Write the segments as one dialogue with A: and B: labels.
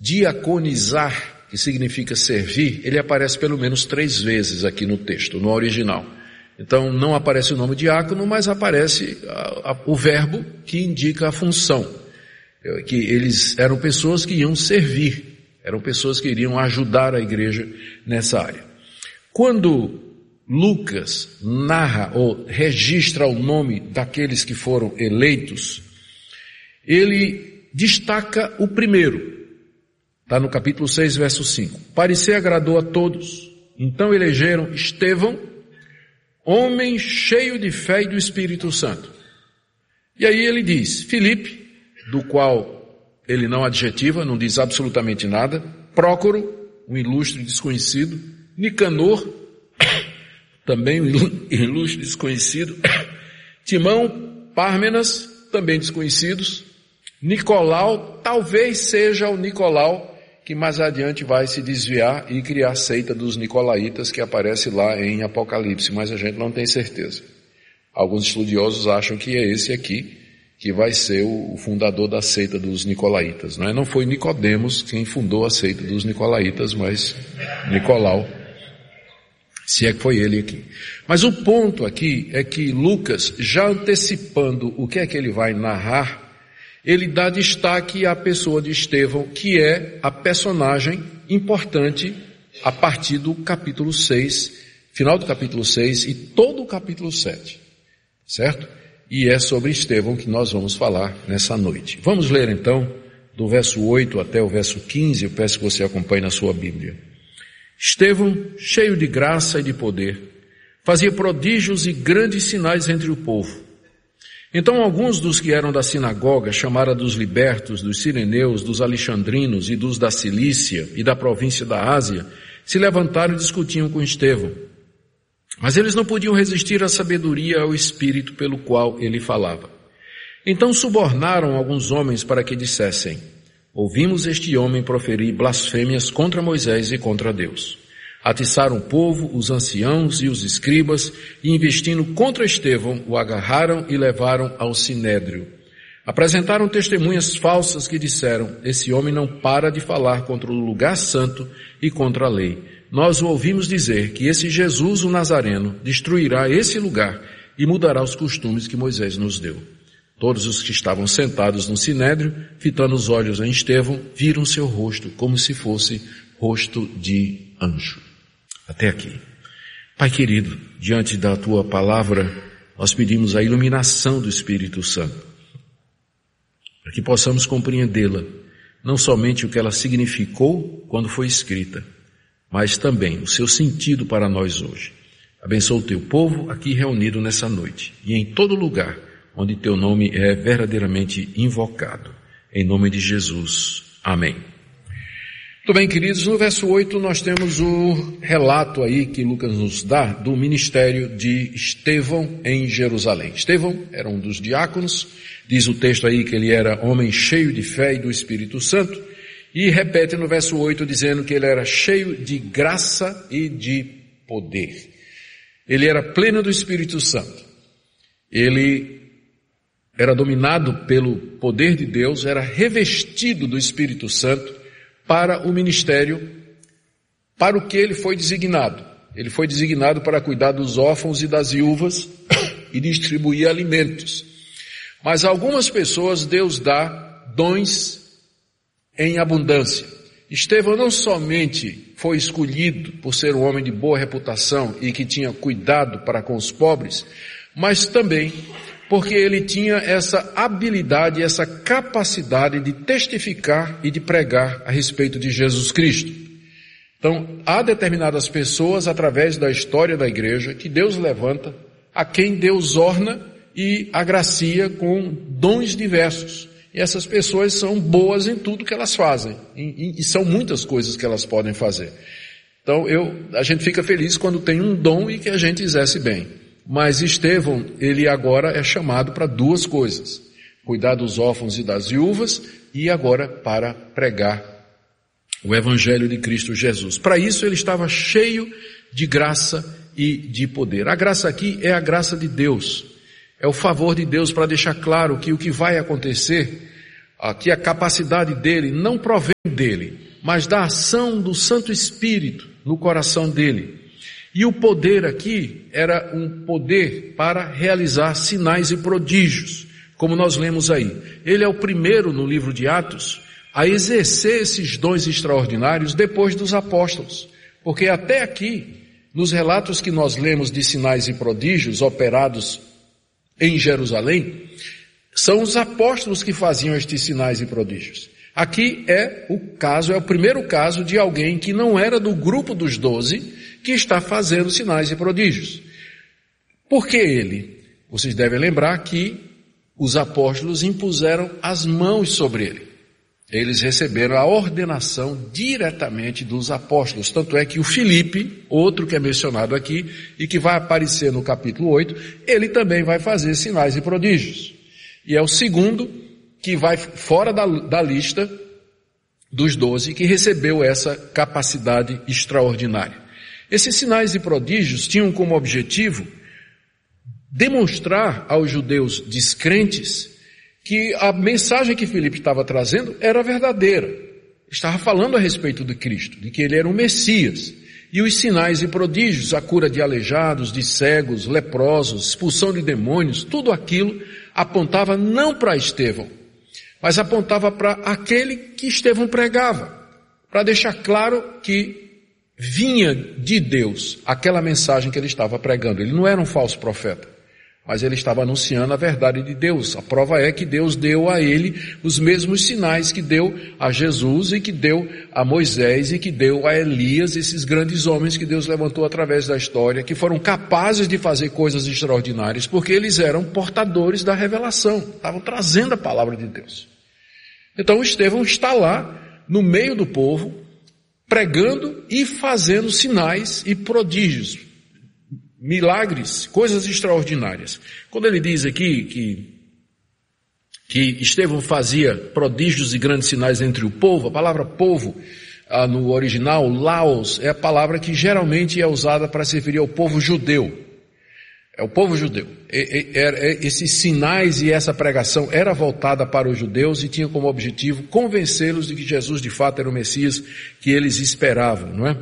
A: diaconizar, que significa servir, ele aparece pelo menos 3 vezes aqui no texto, no original. Então não aparece o nome diácono, mas aparece o verbo que indica a função. Que eles eram pessoas que iam servir, eram pessoas que iriam ajudar a igreja nessa área. Quando Lucas narra ou registra o nome daqueles que foram eleitos, ele destaca o primeiro. Está no capítulo 6, verso 5. Parecer agradou a todos. Então elegeram Estevão, homem cheio de fé e do Espírito Santo. E aí ele diz, Filipe, do qual ele não adjetiva, não diz absolutamente nada, Prócoro, um ilustre desconhecido, Nicanor, também um ilustre desconhecido, Timão, Pármenas, também desconhecidos, Nicolau, talvez seja o Nicolau que mais adiante vai se desviar e criar a seita dos Nicolaitas que aparece lá em Apocalipse, mas a gente não tem certeza. Alguns estudiosos acham que é esse aqui que vai ser o fundador da seita dos Nicolaitas. Não foi Nicodemos quem fundou a seita dos Nicolaitas, mas Nicolau, se é que foi ele aqui. Mas o ponto aqui é que Lucas, já antecipando o que é que ele vai narrar, ele dá destaque à pessoa de Estevão, que é a personagem importante a partir do capítulo 6, final do capítulo 6 e todo o capítulo 7, certo? E é sobre Estevão que nós vamos falar nessa noite. Vamos ler então, do verso 8 até o verso 15, eu peço que você acompanhe na sua Bíblia. Estevão, cheio de graça e de poder, fazia prodígios e grandes sinais entre o povo. Então alguns dos que eram da sinagoga, chamada dos libertos, dos sireneus, dos alexandrinos e dos da Cilícia e da província da Ásia, se levantaram e discutiam com Estevão. Mas eles não podiam resistir à sabedoria e ao espírito pelo qual ele falava. Então subornaram alguns homens para que dissessem, ouvimos este homem proferir blasfêmias contra Moisés e contra Deus. Atiçaram o povo, os anciãos e os escribas, e investindo contra Estevão, o agarraram e levaram ao sinédrio. Apresentaram testemunhas falsas que disseram, esse homem não para de falar contra o lugar santo e contra a lei. Nós o ouvimos dizer que esse Jesus, o Nazareno, destruirá esse lugar e mudará os costumes que Moisés nos deu. Todos os que estavam sentados no sinédrio, fitando os olhos em Estevão, viram seu rosto como se fosse rosto de anjo. Até aqui. Pai querido, diante da Tua palavra, nós pedimos a iluminação do Espírito Santo, para que possamos compreendê-la, não somente o que ela significou quando foi escrita, mas também o seu sentido para nós hoje. Abençoa o Teu povo aqui reunido nessa noite, e em todo lugar onde Teu nome é verdadeiramente invocado. Em nome de Jesus. Amém. Muito bem, queridos, no verso 8 nós temos o relato aí que Lucas nos dá do ministério de Estevão em Jerusalém. Estevão era um dos diáconos, diz o texto aí que ele era homem cheio de fé e do Espírito Santo, e repete no verso 8 dizendo que ele era cheio de graça e de poder. Ele era pleno do Espírito Santo. Ele era dominado pelo poder de Deus, era revestido do Espírito Santo, para o ministério, para o que ele foi designado. Ele foi designado para cuidar dos órfãos e das viúvas e distribuir alimentos. Mas a algumas pessoas Deus dá dons em abundância. Estevão não somente foi escolhido por ser um homem de boa reputação e que tinha cuidado para com os pobres, mas também porque ele tinha essa habilidade, essa capacidade de testificar e de pregar a respeito de Jesus Cristo. Então, há determinadas pessoas, através da história da igreja, que Deus levanta, a quem Deus orna e agracia com dons diversos. E essas pessoas são boas em tudo que elas fazem, e são muitas coisas que elas podem fazer. Então, a gente fica feliz quando tem um dom e que a gente exerce bem. Mas Estevão, ele agora é chamado para 2 coisas. Cuidar dos órfãos e das viúvas e agora para pregar o Evangelho de Cristo Jesus. Para isso ele estava cheio de graça e de poder. A graça aqui é a graça de Deus. É o favor de Deus para deixar claro que o que vai acontecer, Aqui a capacidade dele não provém dele, mas da ação do Santo Espírito no coração dele. E o poder aqui era um poder para realizar sinais e prodígios, como nós lemos aí. Ele é o primeiro no livro de Atos a exercer esses dons extraordinários depois dos apóstolos. Porque até aqui, nos relatos que nós lemos de sinais e prodígios operados em Jerusalém, são os apóstolos que faziam estes sinais e prodígios. Aqui é o primeiro caso de alguém que não era do grupo dos 12, que está fazendo sinais e prodígios. Por que ele? Vocês devem lembrar que os apóstolos impuseram as mãos sobre ele. Eles receberam a ordenação diretamente dos apóstolos. Tanto é que o Filipe, outro que é mencionado aqui, e que vai aparecer no capítulo 8, ele também vai fazer sinais e prodígios. E é o segundo que vai fora da lista dos 12, que recebeu essa capacidade extraordinária. Esses sinais e prodígios tinham como objetivo demonstrar aos judeus descrentes que a mensagem que Filipe estava trazendo era verdadeira. Estava falando a respeito de Cristo, de que ele era o Messias. E os sinais e prodígios, a cura de aleijados, de cegos, leprosos, expulsão de demônios, tudo aquilo apontava não para Estevão, mas apontava para aquele que Estevão pregava, para deixar claro que vinha de Deus aquela mensagem que ele estava pregando. Ele não era um falso profeta, mas ele estava anunciando a verdade de Deus. A prova é que Deus deu a ele os mesmos sinais que deu a Jesus e que deu a Moisés e que deu a Elias, esses grandes homens que Deus levantou através da história, que foram capazes de fazer coisas extraordinárias, porque eles eram portadores da revelação, estavam trazendo a palavra de Deus. Então Estevão está lá, no meio do povo, pregando e fazendo sinais e prodígios, milagres, coisas extraordinárias. Quando ele diz aqui que Estevão fazia prodígios e grandes sinais entre o povo, a palavra povo, no original, laos, é a palavra que geralmente é usada para se referir ao povo judeu. É o povo judeu. Esses sinais e essa pregação era voltada para os judeus e tinha como objetivo convencê-los de que Jesus de fato era o Messias que eles esperavam, não é?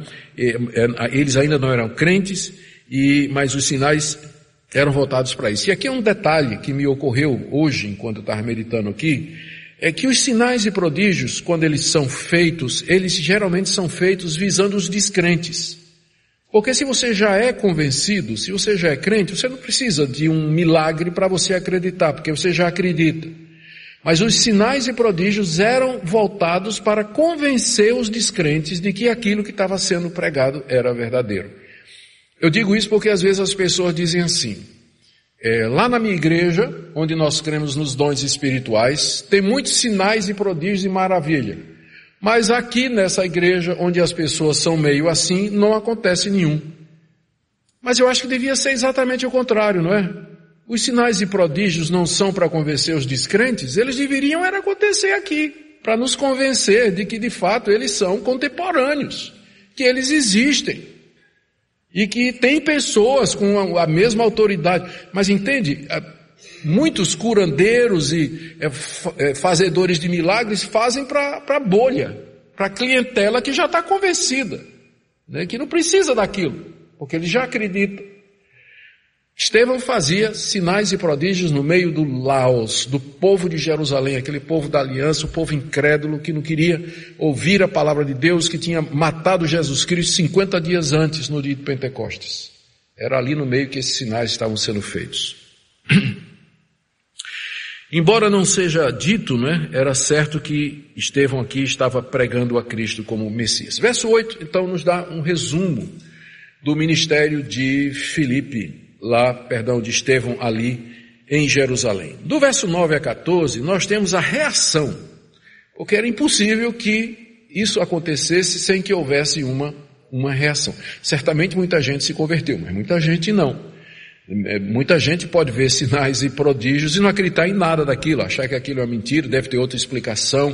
A: Eles ainda não eram crentes, mas os sinais eram voltados para isso. E aqui é um detalhe que me ocorreu hoje, enquanto eu estava meditando aqui, é que os sinais e prodígios, quando eles são feitos, eles geralmente são feitos visando os descrentes. Porque se você já é convencido, se você já é crente, você não precisa de um milagre para você acreditar, porque você já acredita. Mas os sinais e prodígios eram voltados para convencer os descrentes de que aquilo que estava sendo pregado era verdadeiro. Eu digo isso porque às vezes as pessoas dizem assim, lá na minha igreja, onde nós cremos nos dons espirituais, tem muitos sinais e prodígios e maravilha. Mas aqui nessa igreja, onde as pessoas são meio assim, não acontece nenhum. Mas eu acho que devia ser exatamente o contrário, não é? Os sinais e prodígios não são para convencer os descrentes, eles deveriam era acontecer aqui, para nos convencer de que de fato eles são contemporâneos, que eles existem. E que tem pessoas com a mesma autoridade. Mas entende, muitos curandeiros e fazedores de milagres fazem para a bolha, para a clientela que já está convencida, né, que não precisa daquilo, porque ele já acredita. Estevão fazia sinais e prodígios no meio do Laos, do povo de Jerusalém, aquele povo da aliança, o povo incrédulo que não queria ouvir a palavra de Deus, que tinha matado Jesus Cristo 50 dias antes, no dia de Pentecostes. Era ali no meio que esses sinais estavam sendo feitos. Embora não seja dito, né, era certo que Estevão aqui estava pregando a Cristo como Messias. Verso 8, então, nos dá um resumo do ministério de de Estevão ali em Jerusalém. Do verso 9 a 14, nós temos a reação, porque era impossível que isso acontecesse sem que houvesse uma reação. Certamente muita gente se converteu, mas muita gente não. Muita gente pode ver sinais e prodígios e não acreditar em nada daquilo, achar que aquilo é mentira, deve ter outra explicação,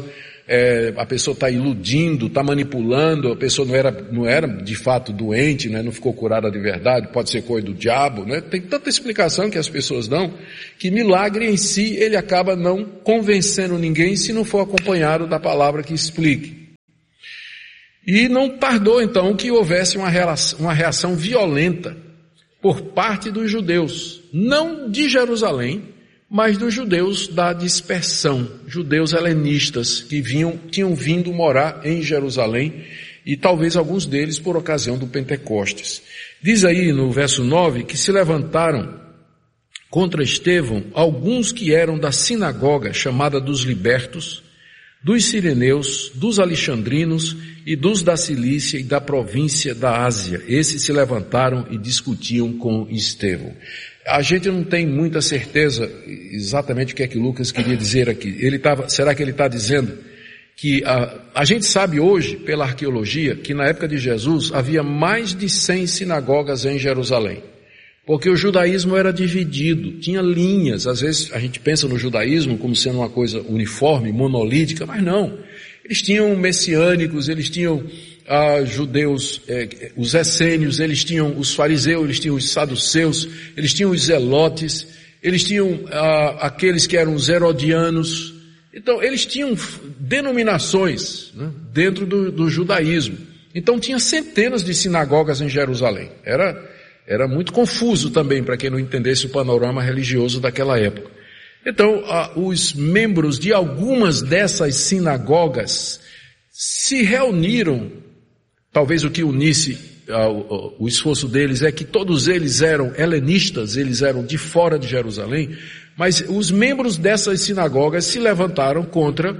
A: a pessoa está iludindo, está manipulando, a pessoa não era de fato doente, né? Não ficou curada de verdade, pode ser coisa do diabo, né? Tem tanta explicação que as pessoas dão, que milagre em si, ele acaba não convencendo ninguém se não for acompanhado da palavra que explique. E não tardou então que houvesse uma reação violenta por parte dos judeus, não de Jerusalém, mas dos judeus da dispersão, judeus helenistas que tinham vindo morar em Jerusalém, e talvez alguns deles por ocasião do Pentecostes. Diz aí no verso 9 que se levantaram contra Estevão alguns que eram da sinagoga chamada dos libertos, dos sireneus, dos alexandrinos e dos da Cilícia e da província da Ásia. Esses se levantaram e discutiam com Estevão. A gente não tem muita certeza exatamente o que é que Lucas queria dizer aqui. Será que ele está dizendo que a gente sabe hoje, pela arqueologia, que na época de Jesus havia mais de 100 sinagogas em Jerusalém. Porque o judaísmo era dividido, tinha linhas. Às vezes a gente pensa no judaísmo como sendo uma coisa uniforme, monolítica, mas não. Eles tinham messiânicos, eles tinham judeus, os essênios, eles tinham os fariseus, eles tinham os saduceus, eles tinham os zelotes, eles tinham aqueles que eram os herodianos. Então eles tinham denominações, né, dentro do judaísmo. Então tinha centenas de sinagogas em Jerusalém. Era muito confuso também para quem não entendesse o panorama religioso daquela época. Então, os membros de algumas dessas sinagogas se reuniram. Talvez o que unisse o esforço deles é que todos eles eram helenistas, eles eram de fora de Jerusalém, mas os membros dessas sinagogas se levantaram contra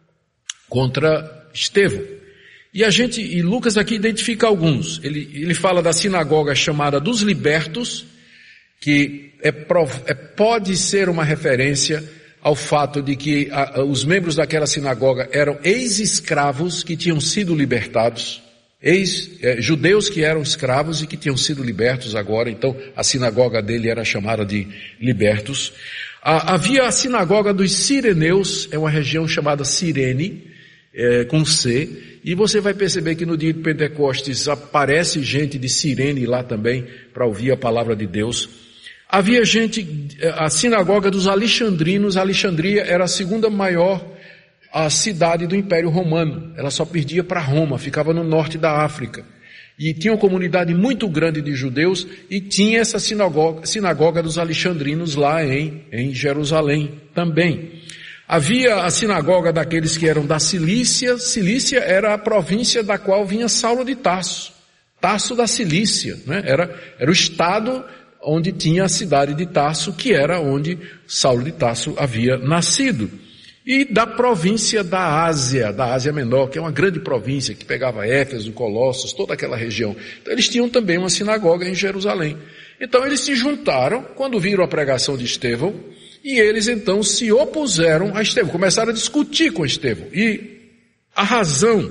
A: Estevão. E Lucas aqui identifica alguns. Ele fala da sinagoga chamada dos libertos, que pode ser uma referência ao fato de que os membros daquela sinagoga eram ex-escravos que tinham sido libertados, judeus que eram escravos e que tinham sido libertos agora, então a sinagoga dele era chamada de libertos. Havia a sinagoga dos sireneus, é uma região chamada Cirene, com C, e você vai perceber que no dia de Pentecostes aparece gente de Cirene lá também para ouvir a palavra de Deus. Havia a sinagoga dos alexandrinos. Alexandria era a segunda maior cidade do Império Romano. Ela só perdia para Roma, ficava no norte da África. E tinha uma comunidade muito grande de judeus e tinha essa sinagoga dos alexandrinos lá em Jerusalém também. Havia a sinagoga daqueles que eram da Cilícia. Cilícia era a província da qual vinha Saulo de Tarso. Tarso da Cilícia, né? Era o estado onde tinha a cidade de Tarso, que era onde Saulo de Tarso havia nascido. E da província da Ásia Menor, que é uma grande província que pegava Éfeso, Colossos, toda aquela região. Então eles tinham também uma sinagoga em Jerusalém. Então eles se juntaram quando viram a pregação de Estevão, e eles então se opuseram a Estevão, começaram a discutir com Estevão. E a razão,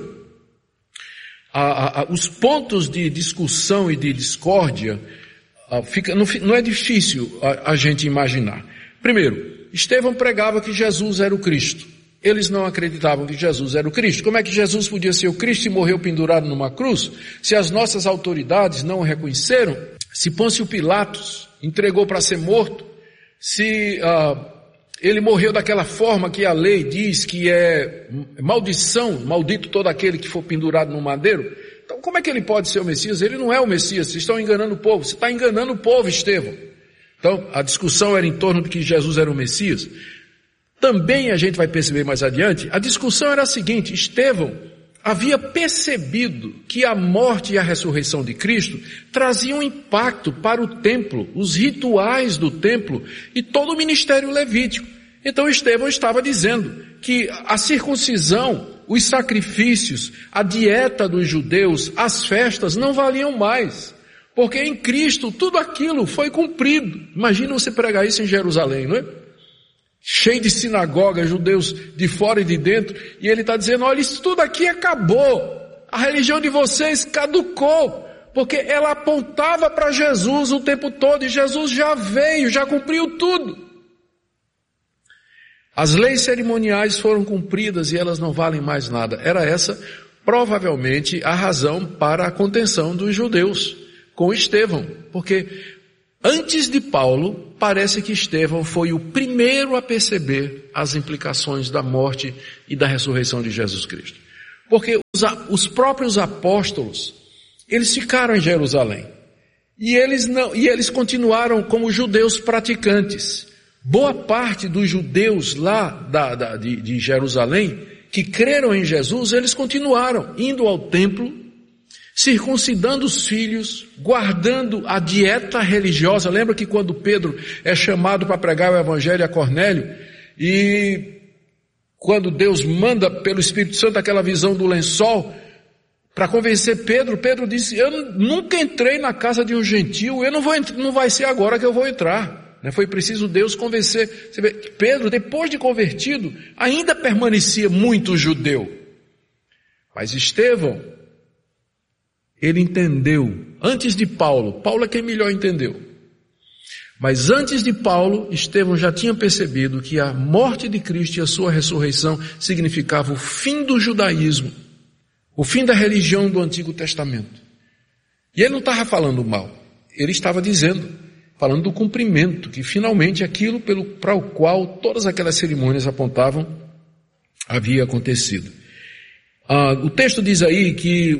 A: os pontos de discussão e de discórdia, não é difícil a gente imaginar. Primeiro, Estevão pregava que Jesus era o Cristo. Eles não acreditavam que Jesus era o Cristo. Como é que Jesus podia ser o Cristo e morreu pendurado numa cruz? Se as nossas autoridades não o reconheceram, se Pôncio Pilatos entregou para ser morto, se ele morreu daquela forma que a lei diz que é maldição, maldito todo aquele que for pendurado no madeiro, então como é que ele pode ser o Messias? Ele não é o Messias, vocês estão enganando o povo, você está enganando o povo, Estevão. Então a discussão era em torno de que Jesus era o Messias. Também a gente vai perceber mais adiante, a discussão era a seguinte: Estevão havia percebido que a morte e a ressurreição de Cristo traziam impacto para o templo, os rituais do templo e todo o ministério levítico. Então Estevão estava dizendo que a circuncisão, os sacrifícios, a dieta dos judeus, as festas não valiam mais, porque em Cristo tudo aquilo foi cumprido. Imagina você pregar isso em Jerusalém, não é? Cheio de sinagogas, judeus de fora e de dentro, e ele está dizendo: olha, isso tudo aqui acabou, a religião de vocês caducou, porque ela apontava para Jesus o tempo todo, e Jesus já veio, já cumpriu tudo. As leis cerimoniais foram cumpridas e elas não valem mais nada. Era essa, provavelmente, a razão para a contenção dos judeus com Estevão. Porque antes de Paulo, parece que Estevão foi o primeiro a perceber as implicações da morte e da ressurreição de Jesus Cristo. Porque os próprios apóstolos, eles ficaram em Jerusalém. E eles continuaram como judeus praticantes. Boa parte dos judeus lá de Jerusalém, que creram em Jesus, eles continuaram indo ao templo, circuncidando os filhos, guardando a dieta religiosa. Lembra que quando Pedro é chamado para pregar o evangelho a Cornélio, e quando Deus manda pelo Espírito Santo aquela visão do lençol, para convencer Pedro, Pedro disse, eu nunca entrei na casa de um gentil, não vai ser agora que eu vou entrar. Foi preciso Deus convencer. Você vê, Pedro, depois de convertido, ainda permanecia muito judeu. Mas Estevão, ele entendeu, antes de Paulo é quem melhor entendeu. Mas antes de Paulo, Estevão já tinha percebido que a morte de Cristo e a sua ressurreição significava o fim do judaísmo, o fim da religião do Antigo Testamento. E ele não estava falando mal, ele estava falando do cumprimento, que finalmente aquilo para o qual todas aquelas cerimônias apontavam havia acontecido. O texto diz aí que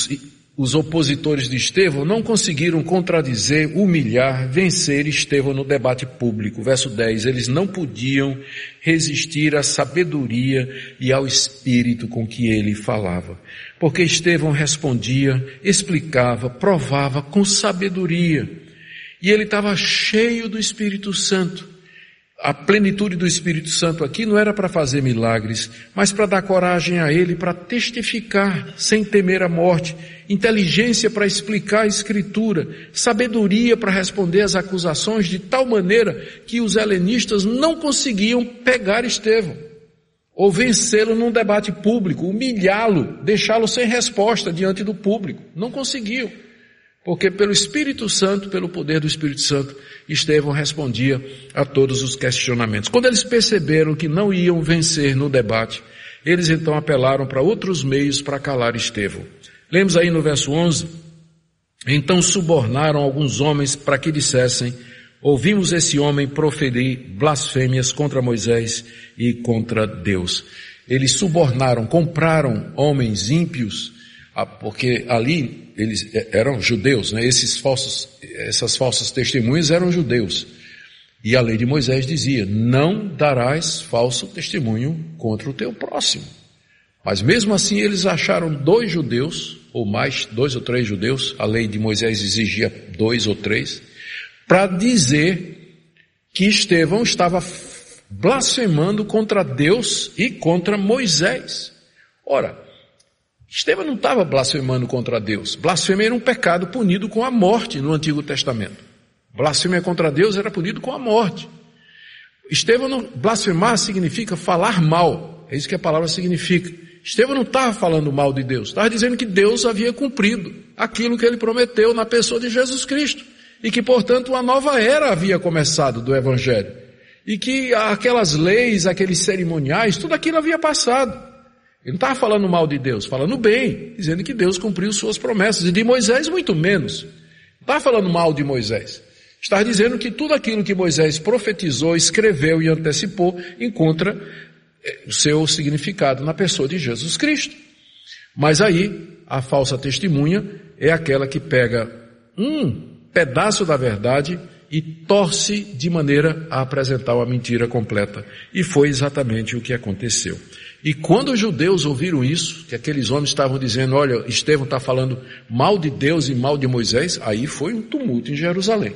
A: os opositores de Estevão não conseguiram contradizer, humilhar, vencer Estevão no debate público. Verso 10, eles não podiam resistir à sabedoria e ao espírito com que ele falava. Porque Estevão respondia, explicava, provava com sabedoria. E ele estava cheio do Espírito Santo. A plenitude do Espírito Santo aqui não era para fazer milagres, mas para dar coragem a ele, para testificar sem temer a morte, inteligência para explicar a Escritura, sabedoria para responder às acusações de tal maneira que os helenistas não conseguiam pegar Estevão, ou vencê-lo num debate público, humilhá-lo, deixá-lo sem resposta diante do público. Não conseguiam. Porque pelo Espírito Santo, pelo poder do Espírito Santo, Estevão respondia a todos os questionamentos. Quando eles perceberam que não iam vencer no debate, eles então apelaram para outros meios para calar Estevão. Lemos aí no verso 11, então subornaram alguns homens para que dissessem, ouvimos esse homem proferir blasfêmias contra Moisés e contra Deus. Eles subornaram, compraram homens ímpios, porque ali eles eram judeus, né? Essas falsas testemunhas eram judeus. E a lei de Moisés dizia, não darás falso testemunho contra o teu próximo. Mas mesmo assim eles acharam 2 judeus, ou mais, 2 ou 3 judeus, a lei de Moisés exigia 2 ou 3, para dizer que Estevão estava blasfemando contra Deus e contra Moisés. Ora, Estevão não estava blasfemando contra Deus. Blasfêmia era um pecado punido com a morte no Antigo Testamento. Blasfêmia contra Deus era punido com a morte. Estevão blasfemar significa falar mal. É isso que a palavra significa. Estevão não estava falando mal de Deus. Estava dizendo que Deus havia cumprido aquilo que ele prometeu na pessoa de Jesus Cristo. E que, portanto, uma nova era havia começado do Evangelho. E que aquelas leis, aqueles cerimoniais, tudo aquilo havia passado. Ele não estava falando mal de Deus, falando bem, dizendo que Deus cumpriu suas promessas, e de Moisés muito menos. Não estava falando mal de Moisés. Estava dizendo que tudo aquilo que Moisés profetizou, escreveu e antecipou, encontra o seu significado na pessoa de Jesus Cristo. Mas aí, a falsa testemunha é aquela que pega um pedaço da verdade e torce de maneira a apresentar uma mentira completa. E foi exatamente o que aconteceu. E quando os judeus ouviram isso, que aqueles homens estavam dizendo, olha, Estevão está falando mal de Deus e mal de Moisés, aí foi um tumulto em Jerusalém.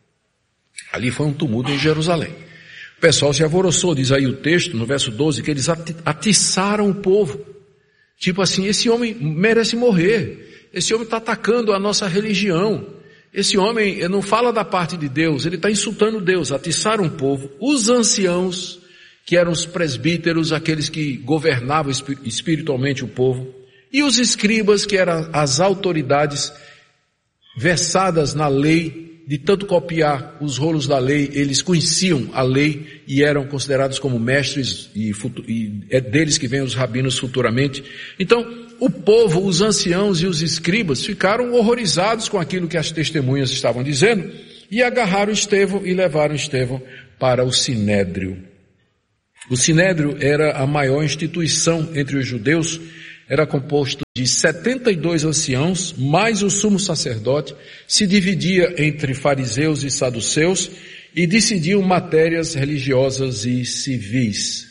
A: Ali foi um tumulto em Jerusalém. O pessoal se alvoroçou, diz aí o texto, no verso 12, que eles atiçaram o povo. Tipo assim, esse homem merece morrer. Esse homem está atacando a nossa religião. Esse homem não fala da parte de Deus, ele está insultando Deus. Atiçaram o povo, os anciãos, que eram os presbíteros, aqueles que governavam espiritualmente o povo, e os escribas, que eram as autoridades versadas na lei de tanto copiar os rolos da lei, eles conheciam a lei e eram considerados como mestres, e é deles que vêm os rabinos futuramente. Então, o povo, os anciãos e os escribas ficaram horrorizados com aquilo que as testemunhas estavam dizendo e agarraram Estevão e levaram Estevão para o Sinédrio. O Sinédrio era a maior instituição entre os judeus, era composto de 72 anciãos, mais o sumo sacerdote, se dividia entre fariseus e saduceus e decidiam matérias religiosas e civis.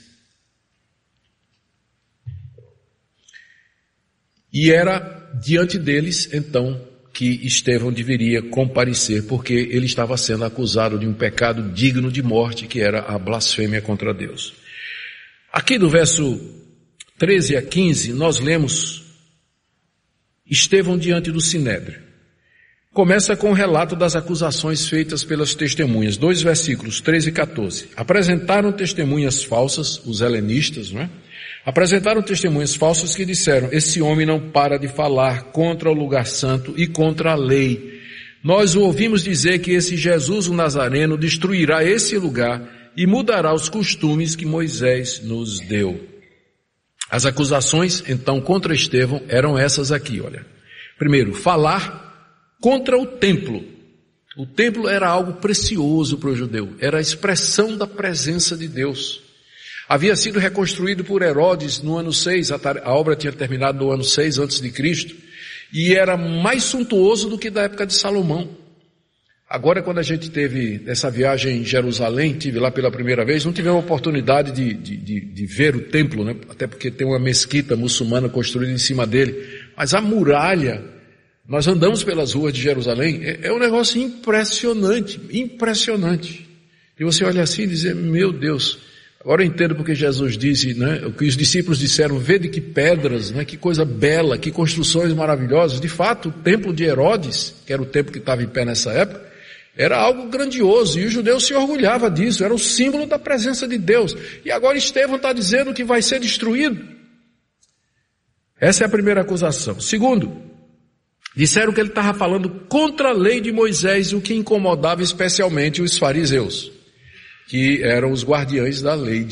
A: E era diante deles, então, que Estevão deveria comparecer, porque ele estava sendo acusado de um pecado digno de morte, que era a blasfêmia contra Deus. Aqui do verso 13 a 15, nós lemos Estevão diante do Sinédrio. Começa com o relato das acusações feitas pelas testemunhas, 2 versículos, 13 e 14. Apresentaram testemunhas falsas, os helenistas, não é? Apresentaram testemunhas falsas que disseram: esse homem não para de falar contra o lugar santo e contra a lei. Nós o ouvimos dizer que esse Jesus o Nazareno destruirá esse lugar e mudará os costumes que Moisés nos deu. As acusações, então, contra Estevão eram essas aqui, olha. Primeiro, falar contra o templo. O templo era algo precioso para o judeu, era a expressão da presença de Deus. Havia sido reconstruído por Herodes no ano 6, a obra tinha terminado no ano 6 a.C., e era mais suntuoso do que da época de Salomão. Agora, quando a gente teve essa viagem em Jerusalém, tive lá pela primeira vez, não tivemos a oportunidade de ver o templo, né? Até porque tem uma mesquita muçulmana construída em cima dele. Mas a muralha, nós andamos pelas ruas de Jerusalém, é um negócio impressionante, impressionante. E você olha assim e diz: meu Deus, agora eu entendo porque Jesus disse, né, o que os discípulos disseram: vede que pedras, né, que coisa bela, que construções maravilhosas. De fato, o templo de Herodes, que era o templo que estava em pé nessa época, era algo grandioso, e os judeus se orgulhavam disso, era o símbolo da presença de Deus. E agora Estevão está dizendo que vai ser destruído. Essa é a primeira acusação. Segundo, disseram que ele estava falando contra a lei de Moisés, o que incomodava especialmente os fariseus, que eram os guardiães da lei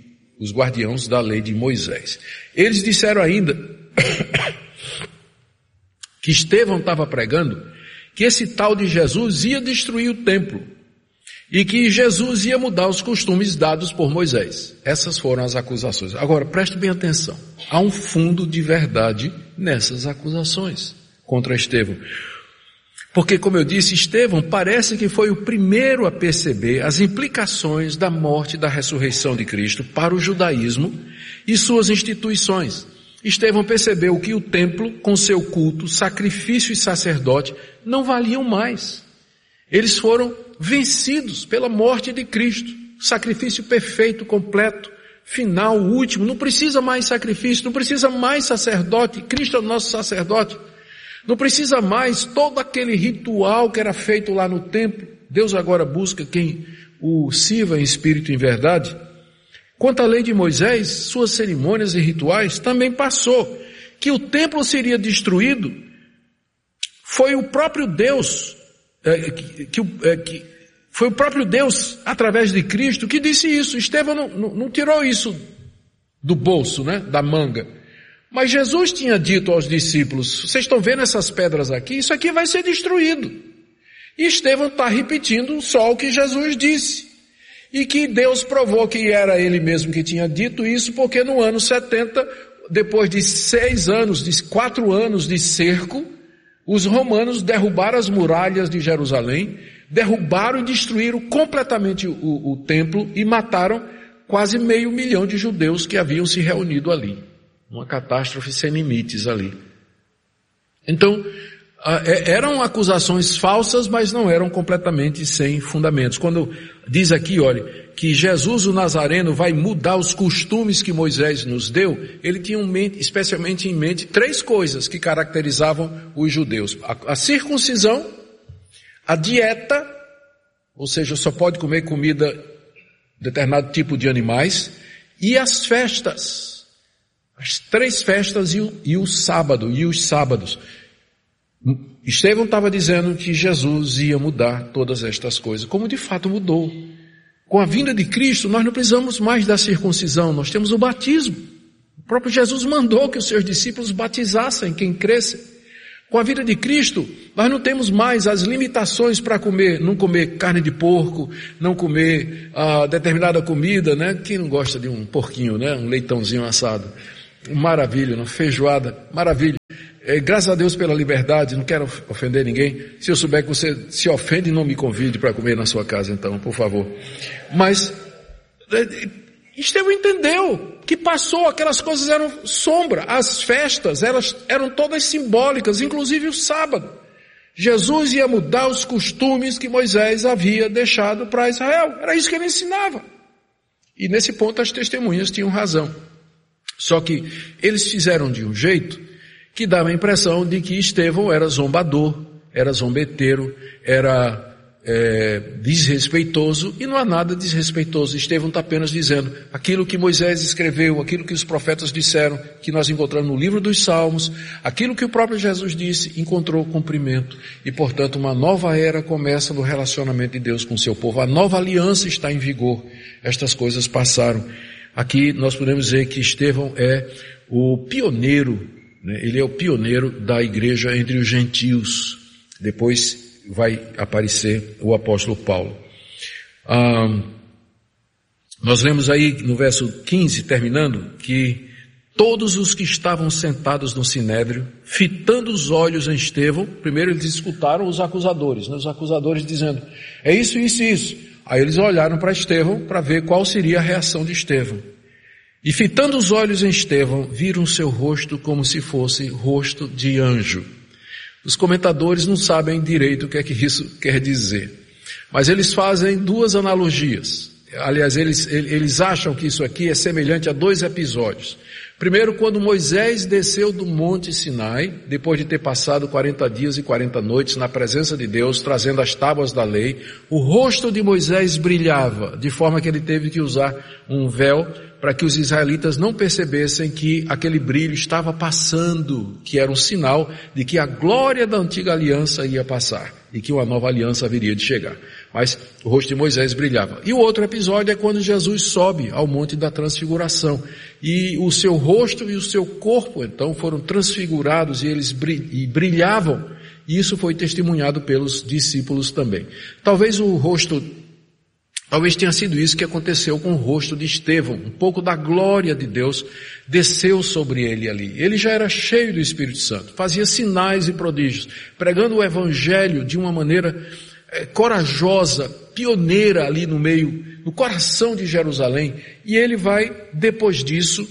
A: de Moisés. Eles disseram ainda que Estevão estava pregando que esse tal de Jesus ia destruir o templo e que Jesus ia mudar os costumes dados por Moisés. Essas foram as acusações. Agora, preste bem atenção. Há um fundo de verdade nessas acusações contra Estevão. Porque, como eu disse, Estevão parece que foi o primeiro a perceber as implicações da morte e da ressurreição de Cristo para o judaísmo e suas instituições. Estevão percebeu que o templo, com seu culto, sacrifício e sacerdote, não valiam mais. Eles foram vencidos pela morte de Cristo. Sacrifício perfeito, completo, final, último. Não precisa mais sacrifício, não precisa mais sacerdote. Cristo é o nosso sacerdote. Não precisa mais todo aquele ritual que era feito lá no templo. Deus agora busca quem o sirva em espírito e em verdade. Quanto à lei de Moisés, suas cerimônias e rituais também passou. Que o templo seria destruído, foi o próprio Deus, foi o próprio Deus, através de Cristo, que disse isso. Estevão não tirou isso do bolso, né, da manga. Mas Jesus tinha dito aos discípulos: vocês estão vendo essas pedras aqui? Isso aqui vai ser destruído. E Estevão está repetindo só o que Jesus disse. E que Deus provou que era ele mesmo que tinha dito isso, porque no ano 70, depois de 4 anos de cerco, os romanos derrubaram as muralhas de Jerusalém, derrubaram e destruíram completamente o templo e mataram quase 500.000 de judeus que haviam se reunido ali. Uma catástrofe sem limites ali. Então, eram acusações falsas, mas não eram completamente sem fundamentos. Quando diz aqui, olha, que Jesus o Nazareno vai mudar os costumes que Moisés nos deu, ele tinha especialmente em mente 3 coisas que caracterizavam os judeus: a circuncisão, a dieta, ou seja, só pode comer comida, determinado tipo de animais, e as festas. As 3 festas e o sábado, e os sábados. Estevão estava dizendo que Jesus ia mudar todas estas coisas, como de fato mudou. Com a vinda de Cristo, nós não precisamos mais da circuncisão, nós temos o batismo. O próprio Jesus mandou que os seus discípulos batizassem quem cresce. Com a vida de Cristo, nós não temos mais as limitações para comer, não comer carne de porco, não comer determinada comida, né? Quem não gosta de um porquinho, né? Um leitãozinho assado. Maravilha, uma feijoada, maravilha. Graças a Deus pela liberdade, não quero ofender ninguém. Se eu souber que você se ofende, não me convide para comer na sua casa, então, por favor. Mas Estevão entendeu que passou, aquelas coisas eram sombra, as festas, elas eram todas simbólicas, inclusive o sábado. Jesus ia mudar os costumes que Moisés havia deixado para Israel, era isso que ele ensinava. E nesse ponto as testemunhas tinham razão. Só que eles fizeram de um jeito que dava a impressão de que Estevão era zombador, era zombeteiro, era desrespeitoso, e não há nada desrespeitoso. Estevão está apenas dizendo aquilo que Moisés escreveu, aquilo que os profetas disseram, que nós encontramos no livro dos Salmos, aquilo que o próprio Jesus disse, encontrou cumprimento. E portanto uma nova era começa no relacionamento de Deus com o seu povo. A nova aliança está em vigor. Estas coisas passaram. Aqui nós podemos dizer que Estevão é o pioneiro, né? Ele é o pioneiro da igreja entre os gentios. Depois vai aparecer o apóstolo Paulo. Nós lemos aí no verso 15, terminando, que todos os que estavam sentados no sinédrio, fitando os olhos em Estevão, primeiro eles escutaram os acusadores, né? Os acusadores dizendo, é isso, isso e isso. Aí eles olharam para Estevão para ver qual seria a reação de Estevão. E fitando os olhos em Estevão, viram seu rosto como se fosse rosto de anjo. Os comentadores não sabem direito o que é que isso quer dizer. Mas eles fazem duas analogias. Aliás, eles acham que isso aqui é semelhante a dois episódios. Primeiro, quando Moisés desceu do Monte Sinai, depois de ter passado 40 dias e 40 noites na presença de Deus, trazendo as tábuas da lei, o rosto de Moisés brilhava, de forma que ele teve que usar um véu para que os israelitas não percebessem que aquele brilho estava passando, que era um sinal de que a glória da antiga aliança ia passar e que uma nova aliança haveria de chegar. Mas o rosto de Moisés brilhava. E o outro episódio é quando Jesus sobe ao Monte da Transfiguração e o seu rosto e o seu corpo então foram transfigurados e eles brilhavam, e isso foi testemunhado pelos discípulos também. Talvez tenha sido isso que aconteceu com o rosto de Estevão. Um pouco da glória de Deus desceu sobre ele ali. Ele já era cheio do Espírito Santo, fazia sinais e prodígios, pregando o Evangelho de uma maneira corajosa, pioneira ali no coração de Jerusalém. E ele vai, depois disso,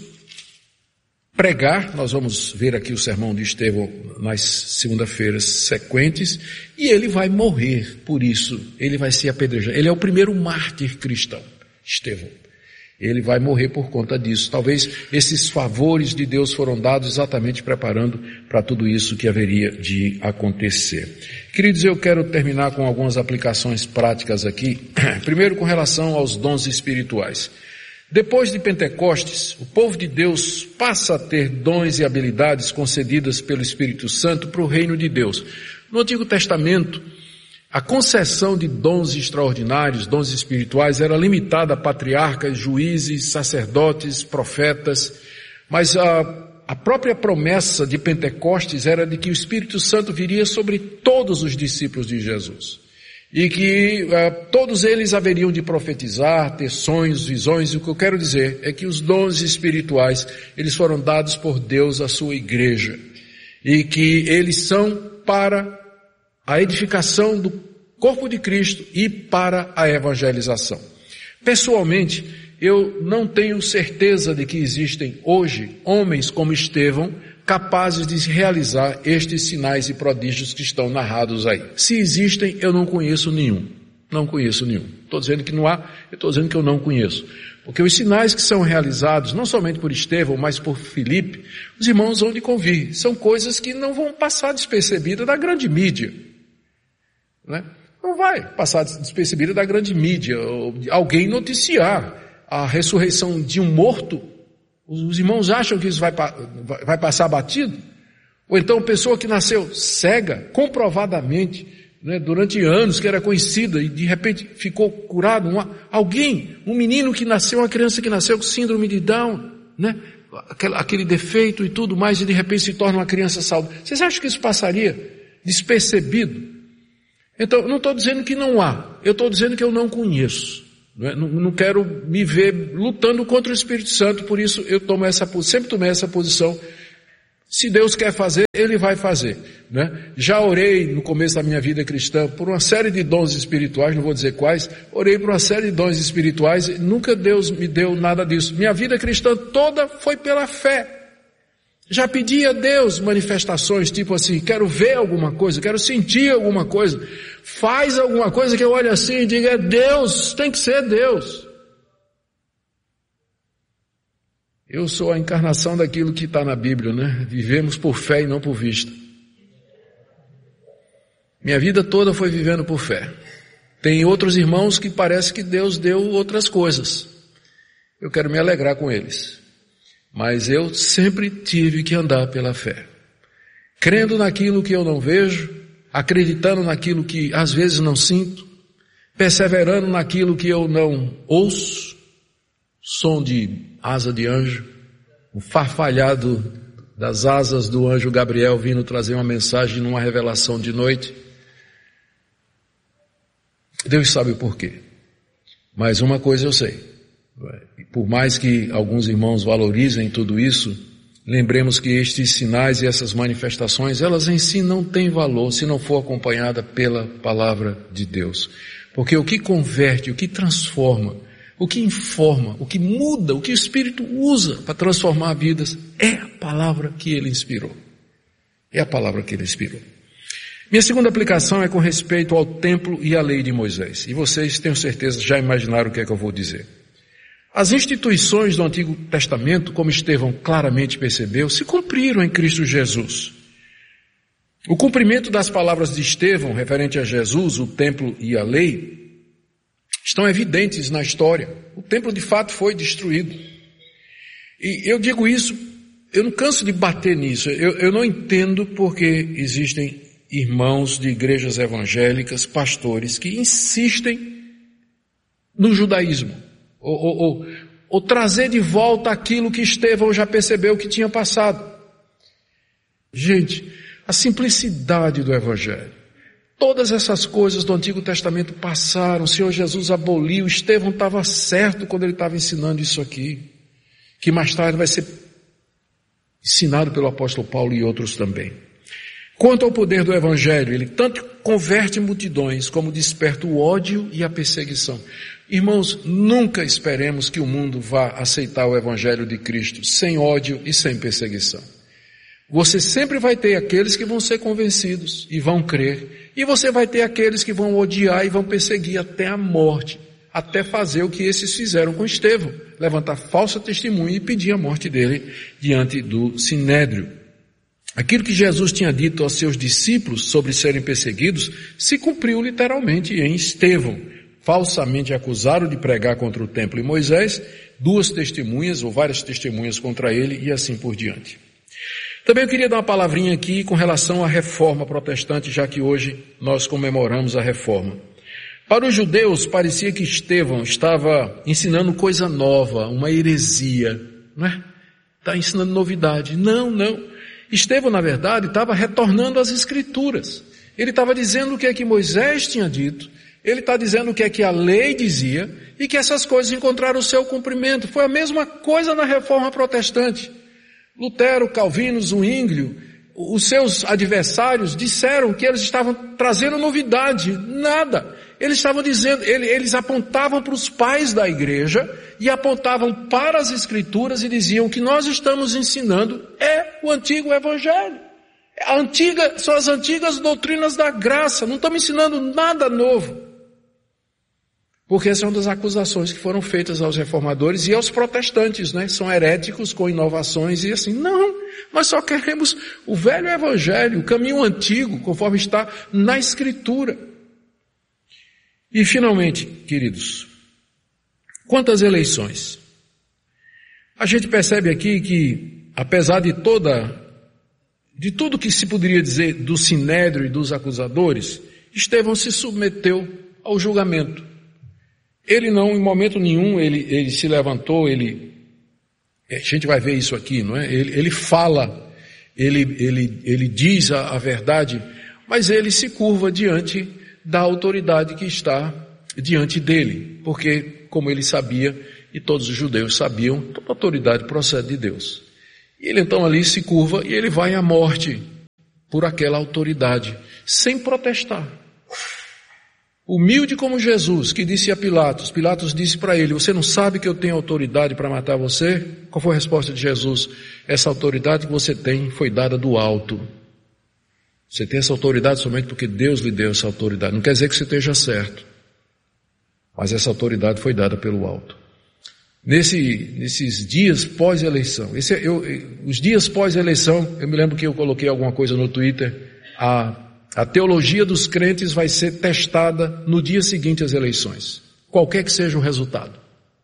A: pregar. Nós vamos ver aqui o sermão de Estevão nas segunda-feiras sequentes, e ele vai morrer por isso, ele vai ser apedrejado. Ele é o primeiro mártir cristão, Estevão. Ele vai morrer por conta disso. Talvez esses favores de Deus foram dados exatamente preparando para tudo isso que haveria de acontecer. Queridos, eu quero terminar com algumas aplicações práticas aqui. Primeiro, com relação aos dons espirituais. Depois de Pentecostes, o povo de Deus passa a ter dons e habilidades concedidas pelo Espírito Santo para o reino de Deus. No Antigo Testamento, a concessão de dons extraordinários, dons espirituais, era limitada a patriarcas, juízes, sacerdotes, profetas, mas a própria promessa de Pentecostes era de que o Espírito Santo viria sobre todos os discípulos de Jesus. E que todos eles haveriam de profetizar, ter sonhos, visões. E o que eu quero dizer é que os dons espirituais, eles foram dados por Deus à sua igreja. E que eles são para a edificação do corpo de Cristo e para a evangelização. Pessoalmente, eu não tenho certeza de que existem hoje homens como Estevão capazes de realizar estes sinais e prodígios que estão narrados aí. Se existem, eu não conheço nenhum. Não conheço nenhum. Estou dizendo que não há, eu estou dizendo que eu não conheço. Porque os sinais que são realizados, não somente por Estevão, mas por Filipe, os irmãos vão de convir. São coisas que não vão passar despercebidas da grande mídia. Né? Não vai passar despercebida da grande mídia. Alguém noticiar a ressurreição de um morto, os irmãos acham que isso vai passar batido? Ou então pessoa que nasceu cega, comprovadamente, né, durante anos, que era conhecida e de repente ficou curado. Um menino que nasceu, uma criança que nasceu com síndrome de Down, né, aquele defeito e tudo mais, e de repente se torna uma criança saudável. Vocês acham que isso passaria despercebido? Então, não estou dizendo que não há, eu estou dizendo que eu não conheço. Não quero me ver lutando contra o Espírito Santo, por isso eu sempre tomei essa posição. Se Deus quer fazer, Ele vai fazer, né? Já orei no começo da minha vida cristã por uma série de dons espirituais, não vou dizer quais, orei por uma série de dons espirituais e nunca Deus me deu nada disso. Minha vida cristã toda foi pela fé. Já pedi a Deus manifestações, tipo assim, quero ver alguma coisa, quero sentir alguma coisa, faz alguma coisa que eu olhe assim e diga, é Deus, tem que ser Deus. Eu sou a encarnação daquilo que está na Bíblia, né? Vivemos por fé e não por vista. Minha vida toda foi vivendo por fé. Tem outros irmãos que parece que Deus deu outras coisas. Eu quero me alegrar com eles. Mas eu sempre tive que andar pela fé. Crendo naquilo que eu não vejo, acreditando naquilo que às vezes não sinto, perseverando naquilo que eu não ouço, som de asa de anjo, o farfalhado das asas do anjo Gabriel vindo trazer uma mensagem numa revelação de noite. Deus sabe o porquê. Mas uma coisa eu sei. Por mais que alguns irmãos valorizem tudo isso, lembremos que estes sinais e essas manifestações, elas em si não têm valor se não for acompanhada pela palavra de Deus. Porque o que converte, o que transforma, o que informa, o que muda, o que o Espírito usa para transformar vidas é a palavra que Ele inspirou. É a palavra que Ele inspirou. Minha segunda aplicação é com respeito ao templo e à lei de Moisés. E vocês, tenho certeza, já imaginaram o que é que eu vou dizer. As instituições do Antigo Testamento, como Estevão claramente percebeu, se cumpriram em Cristo Jesus. O cumprimento das palavras de Estevão, referente a Jesus, o templo e a lei, estão evidentes na história. O templo de fato foi destruído. E eu digo isso, eu não canso de bater nisso. Eu não entendo porque existem irmãos de igrejas evangélicas, pastores, que insistem no judaísmo. Ou trazer de volta aquilo que Estevão já percebeu que tinha passado. Gente, a simplicidade do Evangelho. Todas essas coisas do Antigo Testamento passaram, o Senhor Jesus aboliu, Estevão estava certo quando ele estava ensinando isso aqui, que mais tarde vai ser ensinado pelo apóstolo Paulo e outros também. Quanto ao poder do Evangelho, ele tanto converte multidões como desperta o ódio e a perseguição. Irmãos, nunca esperemos que o mundo vá aceitar o Evangelho de Cristo sem ódio e sem perseguição. Você sempre vai ter aqueles que vão ser convencidos e vão crer, e você vai ter aqueles que vão odiar e vão perseguir até a morte, até fazer o que esses fizeram com Estevão, levantar falsa testemunha e pedir a morte dele diante do Sinédrio. Aquilo que Jesus tinha dito aos seus discípulos sobre serem perseguidos se cumpriu literalmente em Estevão. Falsamente acusaram de pregar contra o templo e Moisés, 2 testemunhas ou várias testemunhas contra ele e assim por diante. Também eu queria dar uma palavrinha aqui com relação à reforma protestante, já que hoje nós comemoramos a reforma. Para os judeus parecia que Estevão estava ensinando coisa nova, uma heresia, não é? Está ensinando novidade. Não. Estevão, na verdade, estava retornando às Escrituras. Ele estava dizendo o que é que Moisés tinha dito, ele está dizendo o que é que a lei dizia e que essas coisas encontraram o seu cumprimento. Foi a mesma coisa na Reforma Protestante. Lutero, Calvino, Zwinglio, os seus adversários disseram que eles estavam trazendo novidade. Nada. Eles estavam dizendo, eles apontavam para os pais da igreja e apontavam para as Escrituras e diziam o que nós estamos ensinando é o antigo Evangelho. São as antigas doutrinas da graça, não estamos ensinando nada novo. Porque essa é uma das acusações que foram feitas aos reformadores e aos protestantes, né? São heréticos com inovações e assim, não, nós só queremos o velho Evangelho, o caminho antigo, conforme está na Escritura. E finalmente, queridos, quanto às eleições, a gente percebe aqui que, apesar de toda de tudo que se poderia dizer do sinédrio e dos acusadores, Estevão se submeteu ao julgamento. Ele não, em momento nenhum, ele se levantou, a gente vai ver isso aqui, não é? Ele fala, ele diz a verdade, mas ele se curva diante da autoridade que está diante dele, porque, como ele sabia, e todos os judeus sabiam, toda autoridade procede de Deus. E ele então ali se curva e ele vai à morte por aquela autoridade, sem protestar. Humilde como Jesus, que disse a Pilatos, Pilatos disse para ele, você não sabe que eu tenho autoridade para matar você? Qual foi a resposta de Jesus? Essa autoridade que você tem foi dada do alto. Você tem essa autoridade somente porque Deus lhe deu essa autoridade. Não quer dizer que você esteja certo, mas essa autoridade foi dada pelo alto. Nesses dias pós-eleição, os dias pós-eleição, eu me lembro que eu coloquei alguma coisa no Twitter, a teologia dos crentes vai ser testada no dia seguinte às eleições, qualquer que seja o resultado.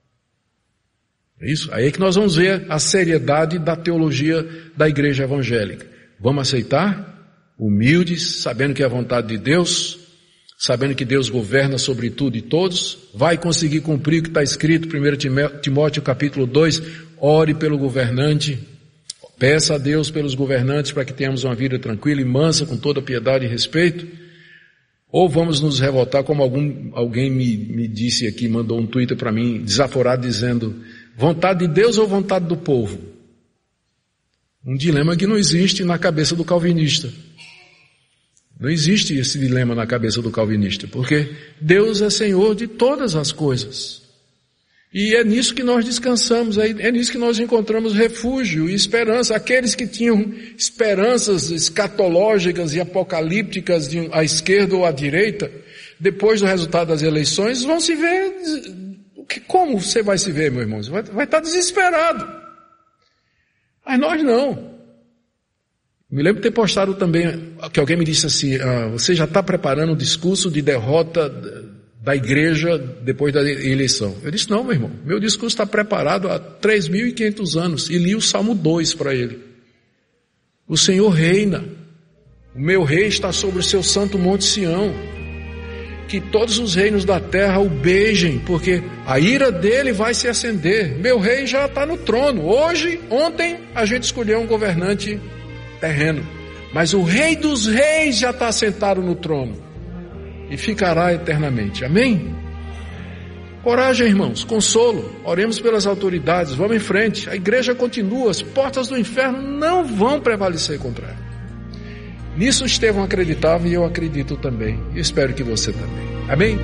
A: É isso? Aí é que nós vamos ver a seriedade da teologia da igreja evangélica. Vamos aceitar? Humildes, sabendo que é a vontade de Deus, sabendo que Deus governa sobre tudo e todos, vai conseguir cumprir o que está escrito, 1 Timóteo capítulo 2, ore pelo governante, peça a Deus pelos governantes para que tenhamos uma vida tranquila e mansa, com toda piedade e respeito, ou vamos nos revoltar, como alguém me disse aqui, mandou um Twitter para mim, desaforado, dizendo, vontade de Deus ou vontade do povo? Um dilema que não existe na cabeça do calvinista. Não existe esse dilema na cabeça do calvinista, porque Deus é Senhor de todas as coisas. E é nisso que nós descansamos, é nisso que nós encontramos refúgio e esperança. Aqueles que tinham esperanças escatológicas e apocalípticas à esquerda ou à direita, depois do resultado das eleições, vão se ver... Como você vai se ver, meu irmão? Você vai estar desesperado. Mas nós não. Me lembro de ter postado também, que alguém me disse assim, você já está preparando o discurso de derrota da igreja depois da eleição. Eu disse, não, meu irmão, meu discurso está preparado há 3.500 anos, e li o Salmo 2 para ele. O Senhor reina, o meu rei está sobre o seu santo monte Sião, que todos os reinos da terra o beijem, porque a ira dele vai se acender, meu rei já está no trono. Ontem a gente escolheu um governante terreno, mas o Rei dos Reis já está sentado no trono e ficará eternamente. Amém? Coragem, irmãos, consolo, oremos pelas autoridades, vamos em frente, a igreja continua, as portas do inferno não vão prevalecer contra ela. Nisso Estevão acreditava e eu acredito também, e espero que você também. Amém?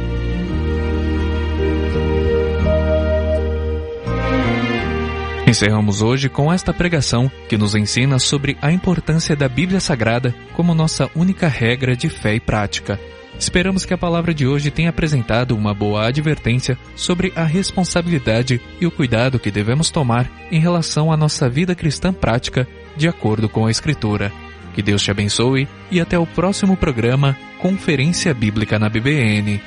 B: Encerramos hoje com esta pregação que nos ensina sobre a importância da Bíblia Sagrada como nossa única regra de fé e prática. Esperamos que a palavra de hoje tenha apresentado uma boa advertência sobre a responsabilidade e o cuidado que devemos tomar em relação à nossa vida cristã prática de acordo com a Escritura. Que Deus te abençoe e até o próximo programa Conferência Bíblica na BBN.